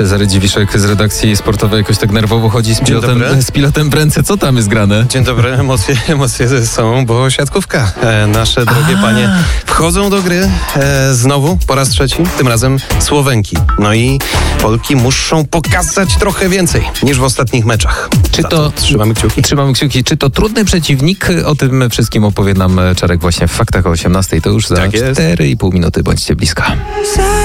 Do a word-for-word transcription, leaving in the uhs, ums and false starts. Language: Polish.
Cezary Dziwiszek z redakcji sportowej jakoś tak nerwowo chodzi z pilotem, z pilotem w ręce. Co tam jest grane? Dzień dobry, emocje, emocje są, bo siatkówka. E, nasze drogie A. panie wchodzą do gry e, znowu, po raz trzeci, tym razem Słowenki. No i Polki muszą pokazać trochę więcej niż w ostatnich meczach. Czy Za to, trzymamy kciuki? Trzymamy kciuki. Czy to trudny przeciwnik? O tym wszystkim opowie nam Czarek właśnie w Faktach o osiemnastej. To już za Tak jest. cztery i pół minuty. Bądźcie blisko.